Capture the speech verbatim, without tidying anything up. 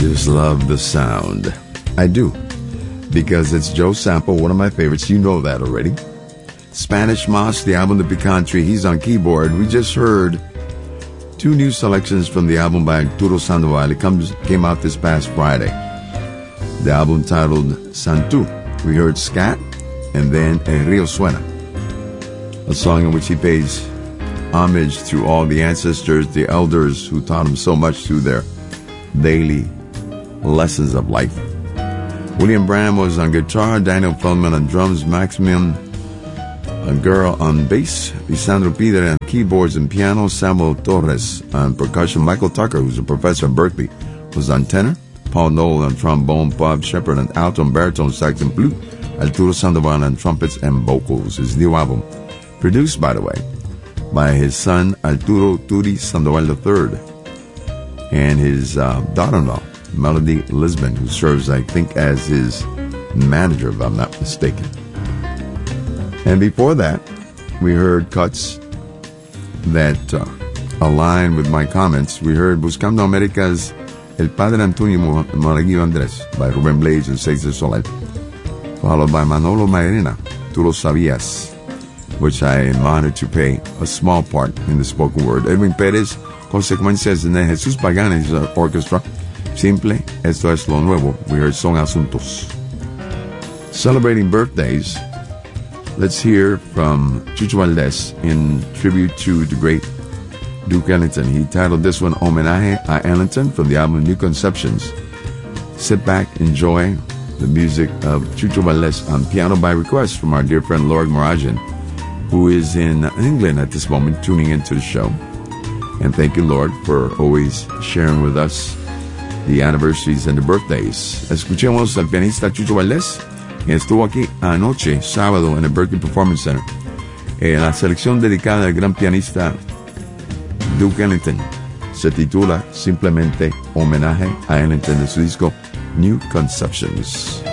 just love the sound. I do. Because it's Joe Sample, one of my favorites. You know that already. Spanish Moss, the album to be country. He's on keyboard. We just heard two new selections from the album by Arturo Sandoval. It comes, came out this past Friday. The album titled Santu. We heard Scat and then El Rio Suena, a song in which he pays homage to all the ancestors, the elders who taught him so much through their daily lessons of life. William Branham was on guitar, Daniel Feldman on drums, Maximum a girl on bass, Lisandro Pidre on keyboards and piano, Samuel Torres on percussion, Michael Tucker, who's a professor at Berkeley, was on tenor, Paul Noel on trombone, Bob Shepard on alto and baritone sax and flute, Arturo Sandoval on trumpets and vocals. His new album, produced, by the way, by his son Arturo Turi Sandoval the third and his uh, daughter-in-law, Melody Lisbon, who serves, I think, as his manager, if I'm not mistaken. And before that, we heard cuts that uh, align with my comments. We heard Buscando América's El Padre Antonio Monaguillo Andrés by Ruben Blades and Cesar Soler, followed by Manolo Mairena, Tú Lo Sabías, which I am honored to play a small part in the spoken word. Edwin Pérez, Consecuencias de Jesús Paganes Orchestra, Simple, Esto es lo Nuevo. We heard Son Asuntos. Celebrating birthdays, let's hear from Chucho Valdés in tribute to the great Duke Ellington. He titled this one Homenaje a Ellington from the album New Conceptions. Sit back, enjoy the music of Chucho Valdés on piano by request from our dear friend Lord Morajan, who is in England at this moment tuning into the show. And thank you, Lord, for always sharing with us the anniversaries and the birthdays. Escuchemos al pianista Chucho Valdés, que estuvo aquí anoche, sábado, en el Berkeley Performance Center. Eh, la selección dedicada al gran pianista Duke Ellington se titula simplemente Homenaje a Ellington de su disco New Conceptions.